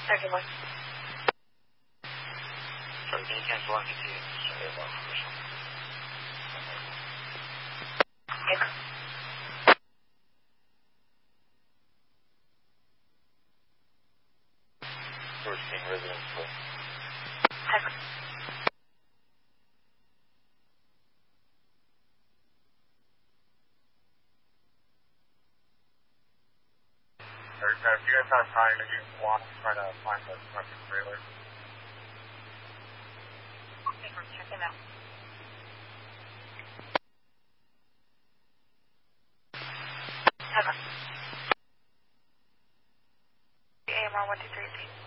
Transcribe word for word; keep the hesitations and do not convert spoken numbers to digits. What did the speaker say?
Okay, one. Sorry, can you cancel on to you? Sorry about that. Echo. George King Residence School. Echo. If you guys have time, maybe walk and try to find the fucking trailer. Okay, we're checking out. Echo. A M R one two three.